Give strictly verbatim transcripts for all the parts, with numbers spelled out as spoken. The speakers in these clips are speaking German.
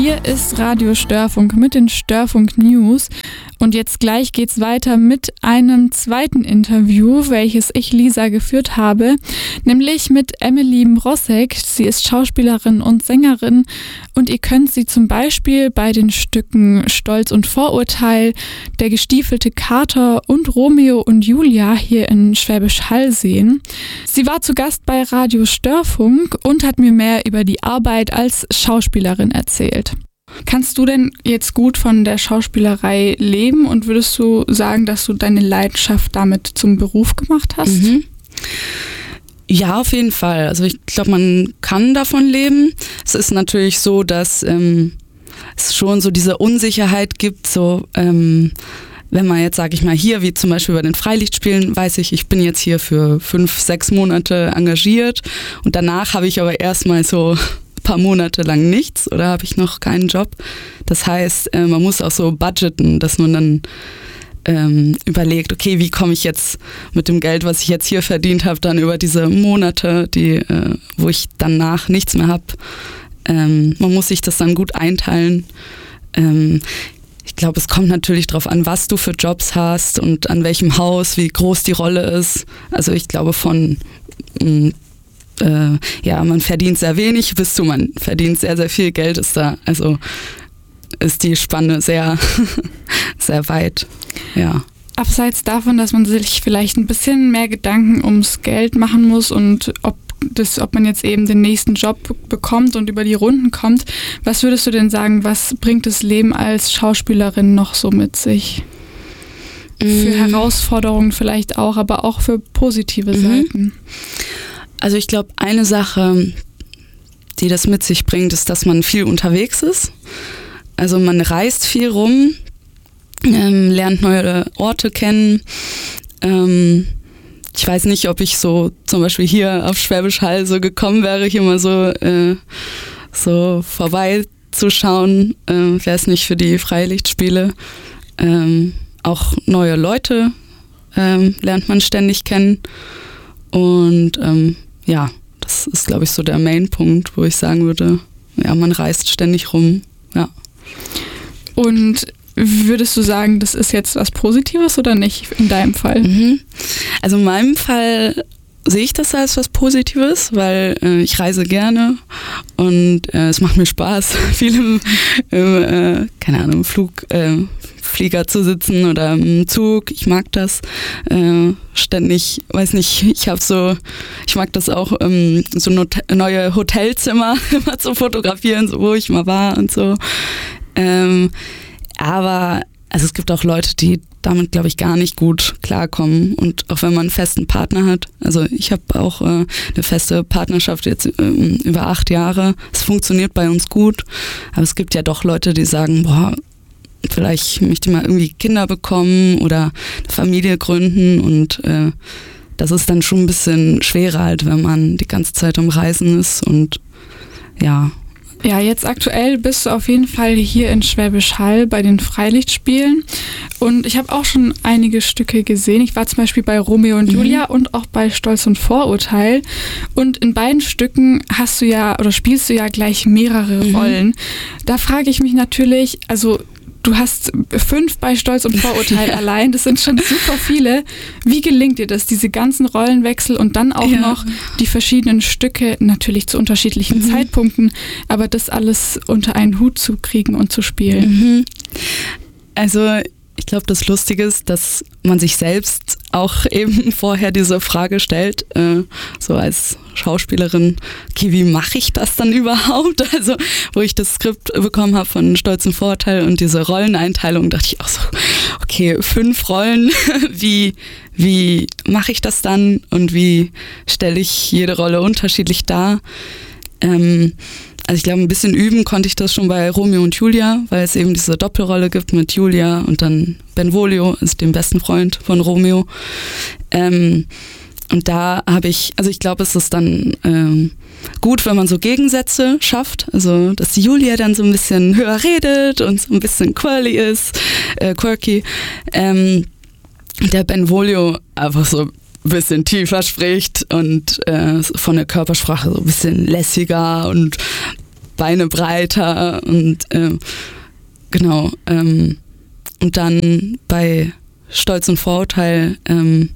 Hier ist Radio Störfunk mit den Störfunk News und jetzt gleich geht's weiter mit einem zweiten Interview, welches ich, Lisa, geführt habe, nämlich mit Emily Mrossek. Sie ist Schauspielerin und Sängerin und ihr könnt sie zum Beispiel bei den Stücken Stolz und Vorurteil, Der gestiefelte Kater und Romeo und Julia hier in Schwäbisch Hall sehen. Sie war zu Gast bei Radio Störfunk und hat mir mehr über die Arbeit als Schauspielerin erzählt. Kannst du denn jetzt gut von der Schauspielerei leben und würdest du sagen, dass du deine Leidenschaft damit zum Beruf gemacht hast? Mhm. Ja, auf jeden Fall. Also ich glaube, man kann davon leben. Es ist natürlich so, dass ähm, es schon so diese Unsicherheit gibt, so ähm, wenn man jetzt, sage ich mal, hier, wie zum Beispiel bei den Freilichtspielen, weiß ich, ich bin jetzt hier für fünf, sechs Monate engagiert und danach habe ich aber erstmal so paar Monate lang nichts oder habe ich noch keinen Job. Das heißt, äh, man muss auch so budgeten, dass man dann ähm, überlegt, okay, wie komme ich jetzt mit dem Geld, was ich jetzt hier verdient habe, dann über diese Monate, die, äh, wo ich danach nichts mehr habe. Ähm, man muss sich das dann gut einteilen. Ähm, ich glaube, es kommt natürlich darauf an, was du für Jobs hast und an welchem Haus, wie groß die Rolle ist. Also ich glaube von mh, Äh, ja, man verdient sehr wenig bis zu man verdient sehr, sehr viel Geld ist da. Also ist die Spanne sehr, sehr weit, ja. Abseits davon, dass man sich vielleicht ein bisschen mehr Gedanken ums Geld machen muss und ob das, ob man jetzt eben den nächsten Job bekommt und über die Runden kommt, was würdest du denn sagen, was bringt das Leben als Schauspielerin noch so mit sich? Für mm. Herausforderungen vielleicht auch, aber auch für positive mhm. Seiten. Also ich glaube, eine Sache, die das mit sich bringt, ist, dass man viel unterwegs ist. Also man reist viel rum, ähm, lernt neue Orte kennen. Ähm, ich weiß nicht, ob ich so zum Beispiel hier auf Schwäbisch Hall so gekommen wäre, hier mal so, äh, so vorbeizuschauen, äh, wäre es nicht für die Freilichtspiele. Ähm, auch neue Leute ähm, lernt man ständig kennen. Und ähm, ja, das ist, glaube ich, so der Main-Punkt, wo ich sagen würde, ja, man reist ständig rum, ja. Und würdest du sagen, das ist jetzt was Positives oder nicht in deinem Fall? Mhm. Also in meinem Fall sehe ich das als was Positives, weil äh, ich reise gerne und äh, es macht mir Spaß, viel im, im äh, keine Ahnung, Flug, äh, Flieger zu sitzen oder im Zug. Ich mag das äh, ständig, weiß nicht, ich habe so, ich mag das auch, ähm, so not- neue Hotelzimmer immer zu fotografieren, so wo ich mal war und so. Ähm, aber also es gibt auch Leute, die damit, glaube ich, gar nicht gut klarkommen. Und auch wenn man einen festen Partner hat, also ich habe auch äh, eine feste Partnerschaft jetzt äh, über acht Jahre. Es funktioniert bei uns gut, aber es gibt ja doch Leute, die sagen, boah, vielleicht möchte ich mal irgendwie Kinder bekommen oder eine Familie gründen und äh, das ist dann schon ein bisschen schwerer halt, wenn man die ganze Zeit am Reisen ist und ja. Ja, jetzt aktuell bist du auf jeden Fall hier in Schwäbisch Hall bei den Freilichtspielen und ich habe auch schon einige Stücke gesehen. Ich war zum Beispiel bei Romeo und Julia mhm. und auch bei Stolz und Vorurteil und in beiden Stücken hast du ja oder spielst du ja gleich mehrere mhm. Rollen. Da frage ich mich natürlich, also du hast fünf bei Stolz und Vorurteil ja. allein, das sind schon super viele. Wie gelingt dir das, diese ganzen Rollenwechsel und dann auch ja. noch die verschiedenen Stücke, natürlich zu unterschiedlichen mhm. Zeitpunkten, aber das alles unter einen Hut zu kriegen und zu spielen? Mhm. Also ich glaube, das Lustige ist, dass man sich selbst auch eben vorher diese Frage stellt, äh, so als Schauspielerin, okay, wie mache ich das dann überhaupt? Also, wo ich das Skript bekommen habe von Stolz und Vorurteil und diese Rolleneinteilung, dachte ich auch so, okay, fünf Rollen, wie, wie mache ich das dann und wie stelle ich jede Rolle unterschiedlich dar? Ähm, Also ich glaube, ein bisschen üben konnte ich das schon bei Romeo und Julia, weil es eben diese Doppelrolle gibt mit Julia und dann Benvolio, ist dem besten Freund von Romeo. Ähm, und da habe ich, also ich glaube, es ist dann ähm, gut, wenn man so Gegensätze schafft, also dass die Julia dann so ein bisschen höher redet und so ein bisschen quirly ist, äh, quirky. Ähm, der Benvolio einfach so ein bisschen tiefer spricht und äh, von der Körpersprache so ein bisschen lässiger und Beine breiter und äh, genau. Ähm, und dann bei Stolz und Vorurteil ähm,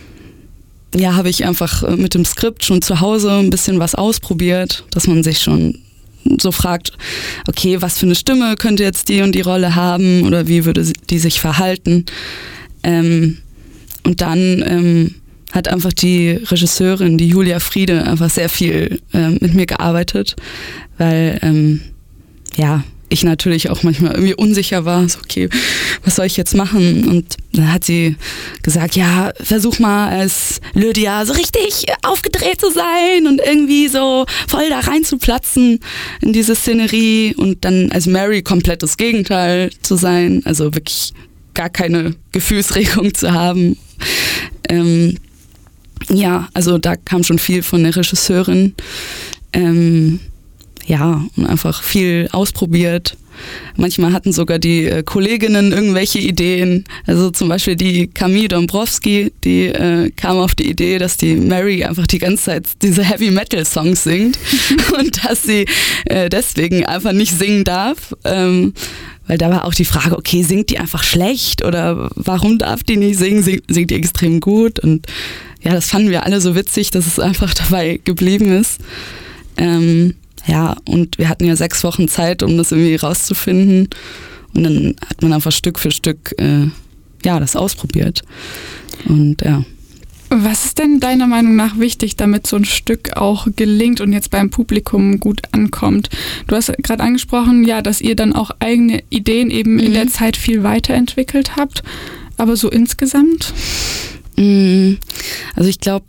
ja, habe ich einfach mit dem Skript schon zu Hause ein bisschen was ausprobiert, dass man sich schon so fragt, okay, was für eine Stimme könnte jetzt die und die Rolle haben oder wie würde die sich verhalten. Ähm, und dann ähm, hat einfach die Regisseurin, die Julia Friede, einfach sehr viel ähm, mit mir gearbeitet, weil ähm, ja, ich natürlich auch manchmal irgendwie unsicher war, so okay, was soll ich jetzt machen? Und dann hat sie gesagt, ja, versuch mal als Lydia so richtig aufgedreht zu sein und irgendwie so voll da rein zu platzen in diese Szenerie und dann als Mary komplett das Gegenteil zu sein, also wirklich gar keine Gefühlsregung zu haben. Ähm, ja, also da kam schon viel von der Regisseurin. Ähm, Ja, und einfach viel ausprobiert. Manchmal hatten sogar die äh, Kolleginnen irgendwelche Ideen. Also zum Beispiel die Camille Dombrowski, die äh, kam auf die Idee, dass die Mary einfach die ganze Zeit diese Heavy-Metal-Songs singt und dass sie äh, deswegen einfach nicht singen darf. Ähm, weil da war auch die Frage, okay, singt die einfach schlecht oder warum darf die nicht singen? Sing, singt die extrem gut? Und ja, das fanden wir alle so witzig, dass es einfach dabei geblieben ist. Ähm, Ja, und wir hatten ja sechs Wochen Zeit, um das irgendwie rauszufinden. Und dann hat man einfach Stück für Stück äh, ja, das ausprobiert. Und ja. Was ist denn deiner Meinung nach wichtig, damit so ein Stück auch gelingt und jetzt beim Publikum gut ankommt? Du hast gerade angesprochen, ja, dass ihr dann auch eigene Ideen eben mhm. in der Zeit viel weiterentwickelt habt. Aber so insgesamt? Also ich glaube,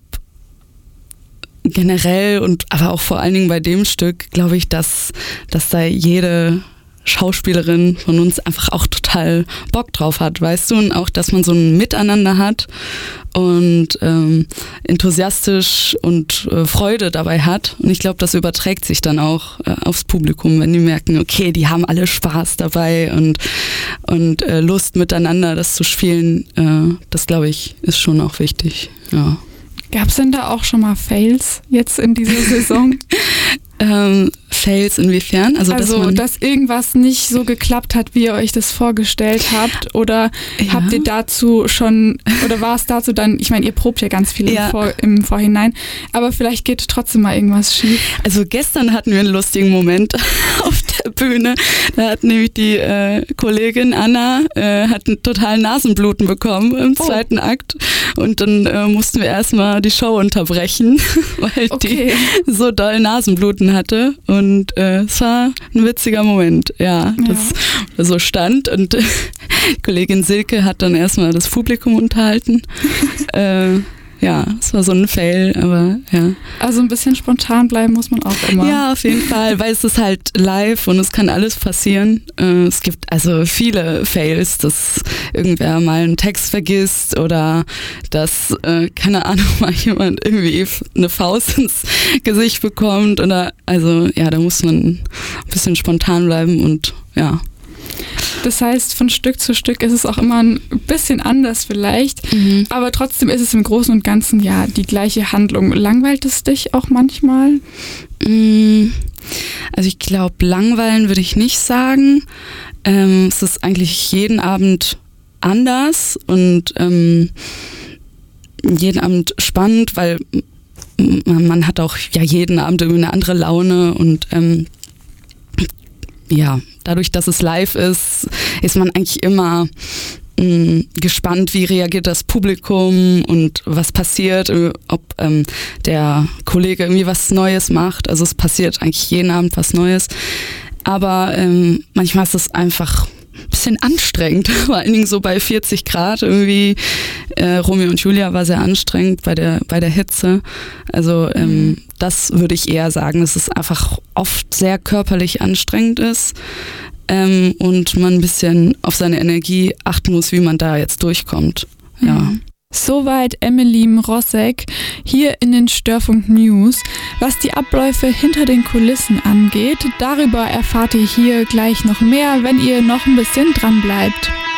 generell und aber auch vor allen Dingen bei dem Stück glaube ich, dass, dass da jede Schauspielerin von uns einfach auch total Bock drauf hat, weißt du, und auch, dass man so ein Miteinander hat und ähm, enthusiastisch und äh, Freude dabei hat und ich glaube, das überträgt sich dann auch äh, aufs Publikum, wenn die merken, okay, die haben alle Spaß dabei und, und äh, Lust miteinander das zu spielen, äh, das glaube ich, ist schon auch wichtig, ja. Gab es denn da auch schon mal Fails jetzt in dieser Saison? ähm, Fails inwiefern? Also, also dass, man dass irgendwas nicht so geklappt hat, wie ihr euch das vorgestellt habt? Oder ja. habt ihr dazu schon, oder war es dazu dann, ich meine, ihr probt ja ganz viel ja. im, Vor, im Vorhinein, aber vielleicht geht trotzdem mal irgendwas schief. Also gestern hatten wir einen lustigen Moment auf der Bühne. Da hat nämlich die äh, Kollegin Anna äh, hat einen totalen Nasenbluten bekommen im oh. zweiten Akt. Und dann äh, mussten wir erstmal die Show unterbrechen, weil okay. die so doll Nasenbluten hatte. Und äh, es war ein witziger Moment, ja, dass ja. so stand. Und äh, Kollegin Silke hat dann erstmal das Publikum unterhalten. äh, Ja, es war so ein Fail, aber ja. Also ein bisschen spontan bleiben muss man auch immer. Ja, auf jeden Fall, weil es ist halt live und es kann alles passieren. Äh, es gibt also viele Fails, dass irgendwer mal einen Text vergisst oder dass, äh, keine Ahnung, mal jemand irgendwie eine Faust ins Gesicht bekommt oder, also ja, da muss man ein bisschen spontan bleiben und ja. Das heißt, von Stück zu Stück ist es auch immer ein bisschen anders vielleicht, mhm. aber trotzdem ist es im Großen und Ganzen ja die gleiche Handlung. Langweilt es dich auch manchmal? Also ich glaube, langweilen würde ich nicht sagen. Ähm, es ist eigentlich jeden Abend anders und ähm, jeden Abend spannend, weil man, man hat auch ja jeden Abend irgendwie eine andere Laune und ähm, ja, dadurch, dass es live ist, ist man eigentlich immer mh, gespannt, wie reagiert das Publikum und was passiert, ob ähm, der Kollege irgendwie was Neues macht. Also es passiert eigentlich jeden Abend was Neues. Aber ähm, manchmal ist es einfach ein bisschen anstrengend, vor allen Dingen so bei vierzig Grad irgendwie. Äh, Romeo und Julia war sehr anstrengend bei der, bei der Hitze. Also ähm, das würde ich eher sagen, dass es einfach oft sehr körperlich anstrengend ist ähm, und man ein bisschen auf seine Energie achten muss, wie man da jetzt durchkommt. Ja. Mhm. Soweit Emily Mrożek hier in den Störfunk News. Was die Abläufe hinter den Kulissen angeht, darüber erfahrt ihr hier gleich noch mehr, wenn ihr noch ein bisschen dran bleibt.